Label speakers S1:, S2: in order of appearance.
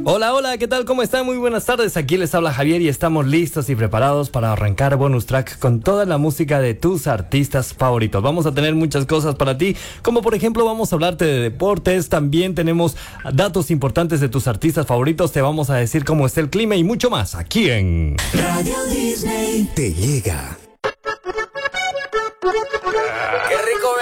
S1: Hola, hola, ¿qué tal? ¿Cómo están? Muy buenas tardes. Aquí les habla Javier y estamos listos y preparados para arrancar Bonus Track con toda la música de tus artistas favoritos. Vamos a tener muchas cosas para ti, como por ejemplo vamos a hablarte de deportes, también tenemos datos importantes de tus artistas favoritos, te vamos a decir cómo está el clima y mucho más aquí en
S2: Radio Disney.
S3: Te llega.
S4: Qué rico